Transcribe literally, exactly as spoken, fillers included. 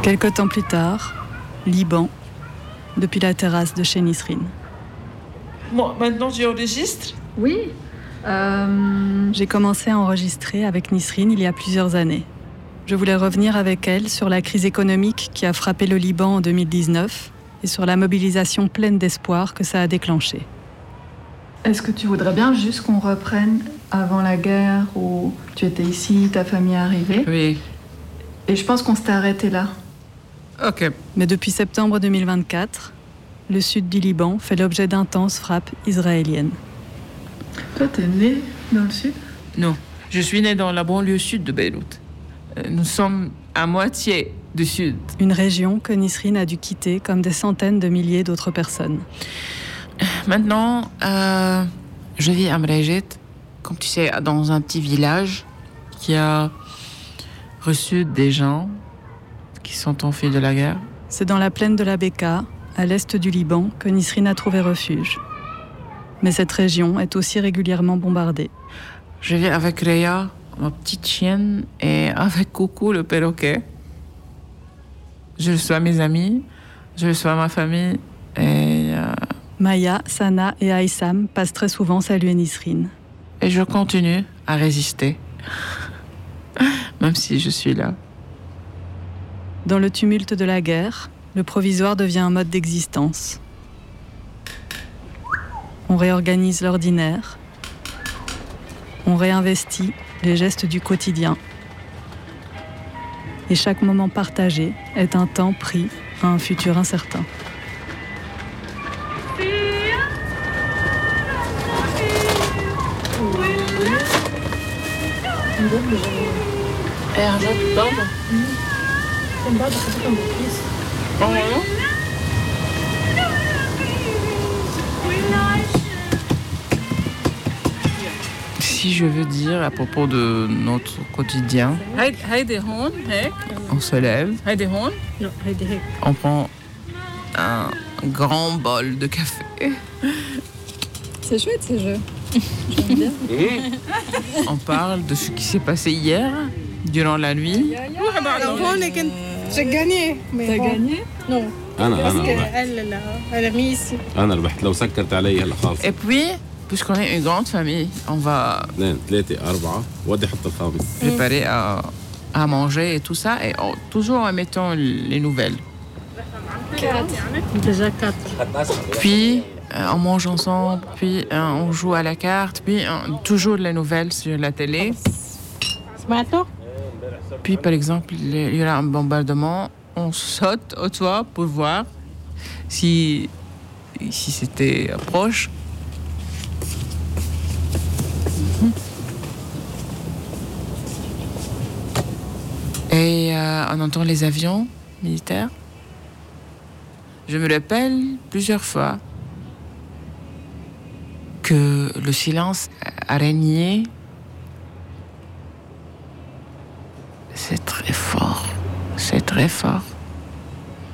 Quelque temps plus tard, Liban, depuis la terrasse de chez Nisrine. Bon, maintenant tu enregistres ? Oui. Euh... J'ai commencé à enregistrer avec Nisrine il y a plusieurs années. Je voulais revenir avec elle sur la crise économique qui a frappé le Liban en deux mille dix-neuf et sur la mobilisation pleine d'espoir que ça a déclenché. Est-ce que tu voudrais bien juste qu'on reprenne avant la guerre où tu étais ici, ta famille est arrivée ? Oui. Et je pense qu'on s'était arrêté là. Ok. Mais depuis septembre deux mille vingt-quatre, le sud du Liban fait l'objet d'intenses frappes israéliennes. Toi, t'es né dans le sud ? Non, je suis né dans la banlieue sud de Beyrouth. Nous sommes à moitié du sud. Une région que Nisrine a dû quitter comme des centaines de milliers d'autres personnes. Maintenant, euh, je vis à Mrejit, comme tu sais, dans un petit village qui a reçu des gens qui sont enfuis de la guerre. C'est dans la plaine de la Bekaa, à l'est du Liban, que Nisrine a trouvé refuge. Mais cette région est aussi régulièrement bombardée. Je vis avec Réa, ma petite chienne, et avec Coucou, le perroquet. Je reçois mes amis, je reçois ma famille, et... Euh... Maya, Sana et Aïssam passent très souvent saluer Nisrine. Et je continue à résister, même si je suis là. Dans le tumulte de la guerre, le provisoire devient un mode d'existence. On réorganise l'ordinaire, on réinvestit les gestes du quotidien. Et chaque moment partagé est un temps pris à un futur incertain. Et un jour, tu tombes ? Si je veux dire à propos de notre quotidien, on se lève, on prend un grand bol de café. C'est chouette ce jeu. J'aime bien. On parle de ce qui s'est passé hier, durant la nuit. J'ai gagné. T'as gagné ? Non. أنا Parce أنا qu'elle, elle a mis ici. أنا ربحت لو سكرت علي هلا خالص. Et puis, puisqu'on est une grande famille, on va اثنين ثلاثة أربعة ودي حط الخامس. préparer à, à manger et tout ça, et en- toujours en mettant les nouvelles. Déjà quatre. Puis, euh, on mange ensemble, puis euh, on joue à la carte, puis euh, toujours les nouvelles sur la télé. Ce matin, Puis, par exemple, il y aura un bombardement, on saute au toit pour voir si, si c'était proche. Et euh, on entend les avions militaires. Je me rappelle plusieurs fois que le silence a régné. C'est très fort, c'est très fort.